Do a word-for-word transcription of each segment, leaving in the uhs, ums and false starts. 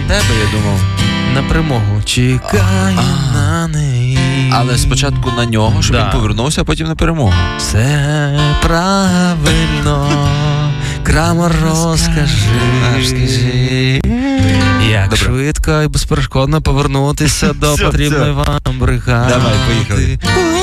тебе, я думав. На перемогу. Чекаю на неї. Але спочатку на нього, щоб да. він повернувся, а потім на перемогу. Все правильно. Крамер, розкажи. Розкажи. Як Добре. швидко і безперешкодно повернутися до Все, потрібної все. вам бригади. Давай, поїхали.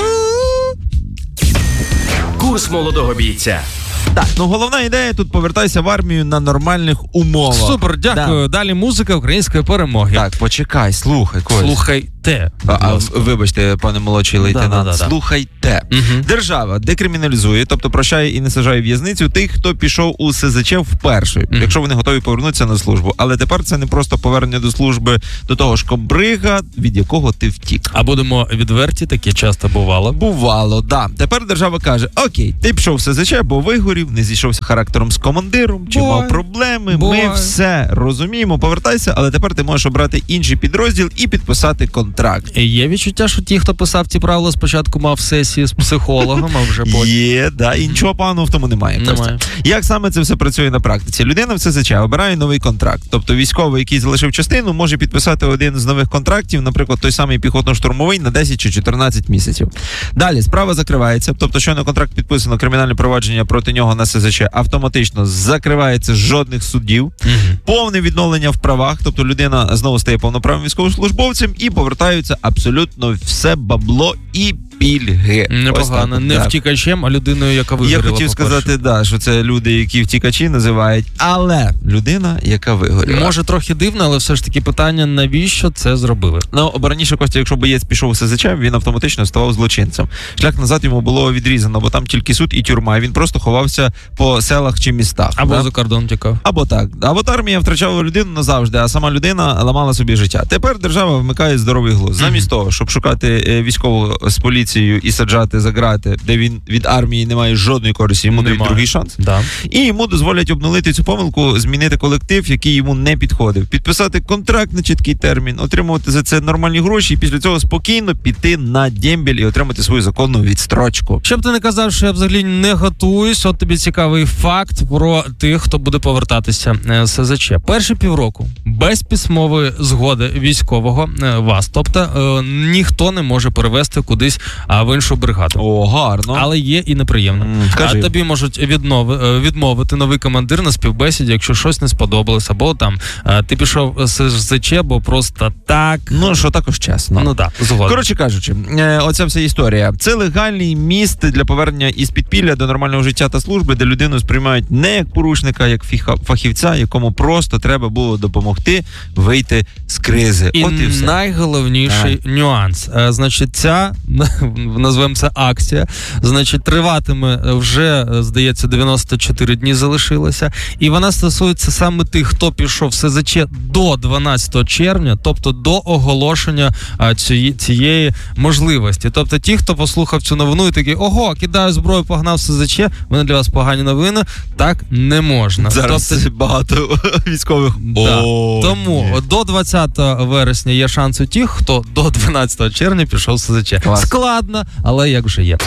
Курс молодого бійця. Так, ну головна ідея тут повертайся в армію на нормальних умовах. Супер, дякую. Да. Далі музика української перемоги. Так, почекай, слухай, Кость. Слухайте. А, а, вибачте, пане молодший лейтенант, Да, да, да, да. слухайте. Угу. Держава декриміналізує, тобто прощає і не сажає в в'язницю тих, хто пішов у СЗЧ вперше, Мгм. якщо вони готові повернутися на службу. Але тепер це не просто повернення до служби до того ж комбрига, від якого ти втік. А будемо відверті, таке часто бувало. Бувало, да. Тепер держава каже: окей, ти пішов в СЗЧ, бо вигорів, не зійшовся характером з командиром, чи Буває. мав проблеми. Буває. Ми все розуміємо, повертайся, але тепер ти можеш обрати інший підрозділ і підписати контракт. Є відчуття, що ті, хто писав ці правила, спочатку мав сесії з психологом, а вже потім. Є, да, і нічого поганого в тому немає. Немає. Костя. Як саме це все працює на практиці? Людина в СЗЧ обирає новий контракт. Тобто військовий, який залишив частину, може підписати один з нових контрактів, наприклад, той самий піхотно-штурмовий на десять чи чотирнадцять місяців. Далі справа закривається, тобто щойно контракт підписано, кримінальне провадження проти нього на СЗЧ автоматично закривається, жодних судів. Мгм. Повне відновлення в правах, тобто людина знову стає повноправним військовослужбовцем і повертаються абсолютно все бабло і пільги. Ось Непогано. так, Не так. втікачем, а людиною, яка вигоріла. Я хотів по-перше. сказати, да, що це люди, які втікачі називають, але людина, яка вигоріла. Може, трохи дивно, але все ж таки питання, навіщо це зробили? Ну, бо раніше, Костя, якщо боєць пішов у СЗЧ, він автоматично ставав злочинцем. Шлях назад йому було відрізано, бо там тільки суд і тюрма, і він просто ховався по селах чи містах. Або да? за кордон тікав. Або так. А от армія втрачала людину назавжди, а сама людина ламала собі життя. Тепер держава вмикає здоровий глузд. Замість того, щоб шукати е, військового з поліцією і саджати за грати, де він від армії не має жодної користі, йому дають Немає. другий шанс. Да. І йому дозволять обнулити цю помилку, змінити колектив, який йому не підходив, підписати контракт на чіткий термін, отримувати за це нормальні гроші, і після цього спокійно піти на дембель і отримати свою законну відстрочку. Щоб ти не казав, що я взагалі не готуюсь, от тобі цікавий факт про тих, хто буде повертатися е, з СЗЧ. Перші півроку без письмової згоди військового е, вас, тобто е, ніхто не може перевести кудись а, в іншу бригаду. О, гарно. Але є і неприємно. М, скажи. А тобі можуть віднови, е, відмовити новий командир на співбесіді, якщо щось не сподобалось, або там е, ти пішов з СЗЧ, бо просто так. Ну, що також чесно. Ну так, згодом. Коротше кажучи, е, оця вся історія. Це легальний міст для повернення із підпілля до нормального життя та служби, де людину сприймають не як порушника, як фіха- фахівця, якому просто треба було допомогти вийти з кризи. І, От і все. найголовніший нюанс. Е, значить, ця, назвемо це акція, значить, триватиме вже, здається, дев'яносто чотири дні залишилося. І вона стосується саме тих, хто пішов в СЗЧ до дванадцятого червня, тобто до оголошення а, цієї, цієї можливості. Тобто ті, хто послухав цю новину і такий, ого, кидаю зброю, погнав в СЗЧ, вони для вас погані новини, так не можна. Зараз Тобто, багато військових. Да. О, Тому ні. до двадцятого вересня є шанс у тих, хто до дванадцятого червня пішов в СЗЧ. Клас. Складно, але як вже є.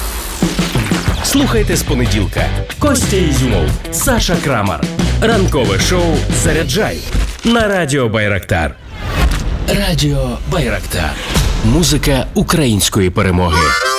Слухайте з понеділка. Костя Ізюмов, Саша Крамар. Ранкове шоу «Заряджай» на Радіо Байрактар. Радіо Байрактар. Музика української перемоги.